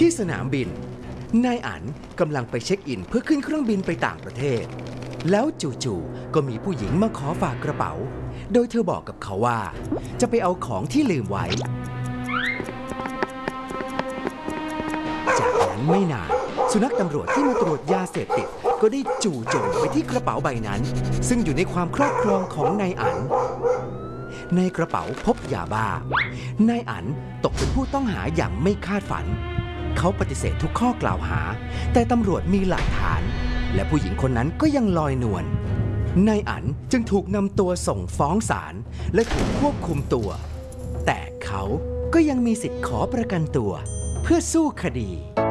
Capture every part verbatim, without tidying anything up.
ที่สนามบินนายอั๋นกำลังไปเช็คอินเพื่อขึ้นเครื่องบินไปต่างประเทศแล้วจู่ๆก็มีผู้หญิงมาขอฝากกระเป๋าโดยเธอบอกกับเขาว่าจะไปเอาของที่ลืมไว้จากนั้นไม่นานสุนัขตำรวจที่มาตรวจยาเสพติดก็ได้จู่โจมไปที่กระเป๋าใบนั้นซึ่งอยู่ในความครอบครองของนายอั๋นในกระเป๋าพบยาบ้านายอั๋นตกเป็นผู้ต้องหาอย่างไม่คาดฝันเขาปฏิเสธทุกข้อกล่าวหาแต่ตำรวจมีหลักฐานและผู้หญิงคนนั้นก็ยังลอยนวลนายอั๋นจึงถูกนำตัวส่งฟ้องศาลและถูกควบคุมตัวแต่เขาก็ยังมีสิทธิ์ขอประกันตัวเพื่อสู้คดี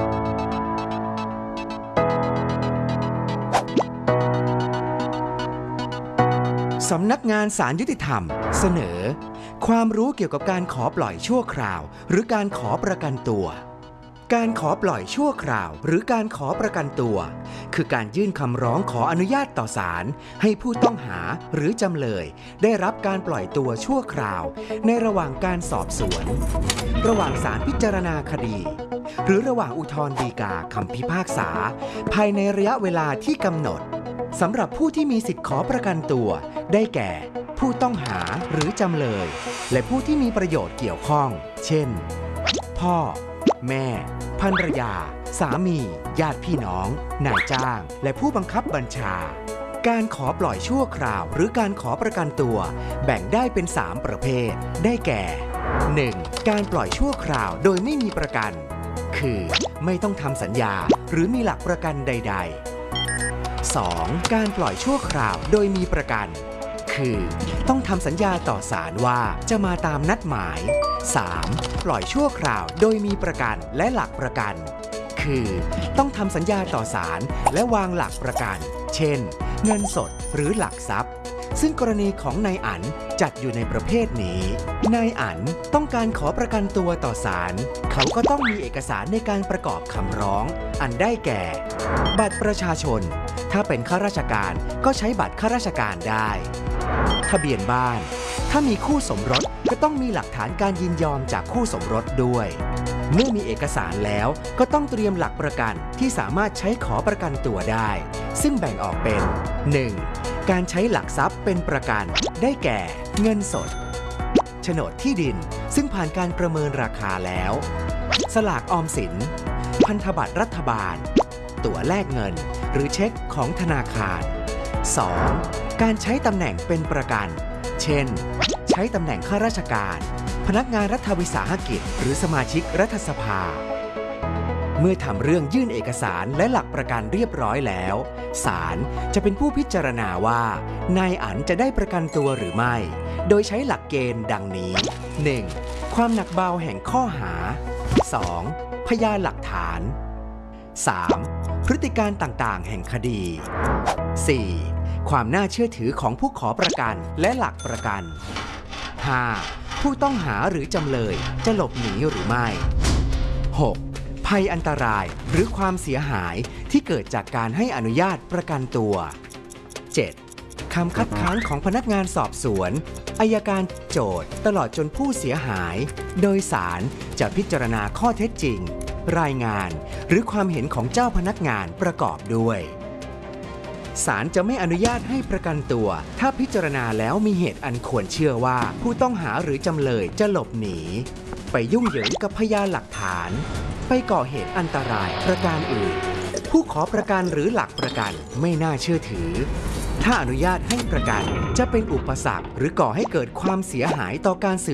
สำนักงานศาลยุติธรรมเสนอความรู้เกี่ยวกับการขอปล่อยชั่วคราวหรือการขอประกันตัวการขอปล่อยชั่วคราวหรือการขอประกันตัวคือการยื่นคำร้องขออนุญาตต่อศาลให้ผู้ต้องหาหรือจำเลยได้รับการปล่อยตัวชั่วคราวในระหว่างการสอบสวนระหว่างศาลพิจารณาคดีหรือระหว่างอุทธรณ์ฎีกาคำพิพากษาภายในระยะเวลาที่กำหนดสำหรับผู้ที่มีสิทธิ์ขอประกันตัวได้แก่ผู้ต้องหาหรือจำเลยและผู้ที่มีประโยชน์เกี่ยวข้องเช่นพ่อแม่ภรรยาสามีญาติพี่น้องนายจ้างและผู้บังคับบัญชาการขอปล่อยชั่วคราวหรือการขอประกันตัวแบ่งได้เป็นสามประเภทได้แก่ หนึ่ง. การปล่อยชั่วคราวโดยไม่มีประกันคือไม่ต้องทำสัญญาหรือมีหลักประกันใดๆ สอง. การปล่อยชั่วคราวโดยมีประกันคือต้องทำสัญญาต่อศาลว่าจะมาตามนัดหมาย สาม. ปล่อยชั่วคราวโดยมีประกันและหลักประกันคือต้องทำสัญญาต่อศาลและวางหลักประกันเช่นเงินสดหรือหลักทรัพย์ซึ่งกรณีของนายอั๋นจัดอยู่ในประเภทนี้นายอั๋นต้องการขอประกันตัวต่อศาลเขาก็ต้องมีเอกสารในการประกอบคำร้องอันได้แก่บัตรประชาชนถ้าเป็นข้าราชการก็ใช้บัตรข้าราชการได้ทะเบียนบ้านถ้ามีคู่สมรสก็ต้องมีหลักฐานการยินยอมจากคู่สมรสด้วยเมื่อมีเอกสารแล้วก็ต้องเตรียมหลักประกันที่สามารถใช้ขอประกันตัวได้ซึ่งแบ่งออกเป็น หนึ่ง. การใช้หลักทรัพย์เป็นประกันได้แก่เงินสดโฉนดที่ดินซึ่งผ่านการประเมินราคาแล้วสลากออมสินพันธบัตรรัฐบาลตั๋วแลกเงินหรือเช็คของธนาคาร สอง. การใช้ตำแหน่งเป็นประกันเช่นใช้ตำแหน่งข้าราชการพนักงานรัฐวิสาหกิจหรือสมาชิกรัฐสภาเมื่อทำเรื่องยื่นเอกสารและหลักประกันเรียบร้อยแล้วศาลจะเป็นผู้พิจารณาว่านายอั๋นจะได้ประกันตัวหรือไม่โดยใช้หลักเกณฑ์ดังนี้ หนึ่ง. ความหนักเบาแห่งข้อหา สอง. พยานหลักฐาน สาม. พฤติการต่างๆแห่งคดี สี่. ความน่าเชื่อถือของผู้ขอประกันและหลักประกัน ห้า. ผู้ต้องหาหรือจำเลยจะหลบหนีหรือไม่ หก. ภัยอันตรายหรือความเสียหายที่เกิดจากการให้อนุญาตประกันตัว เจ็ด. คำคัดค้านของพนักงานสอบสวนอัยการโจทก์ตลอดจนผู้เสียหายโดยศาลจะพิจารณาข้อเท็จจริงรายงานหรือความเห็นของเจ้าพนักงานประกอบด้วยศาลจะไม่อนุญาตให้ประกันตัวถ้าพิจารณาแล้วมีเหตุอันควรเชื่อว่าผู้ต้องหาหรือจำเลยจะหลบหนีไปยุ่งเหยิงกับพยานหลักฐานไปก่อเหตุอันตรายประการอื่นผู้ขอประกันหรือหลักประกันไม่น่าเชื่อถือถ้าอนุญาตให้ประกันจะเป็นอุปสรรคหรือก่อให้เกิดความเสียหายต่อการสืบ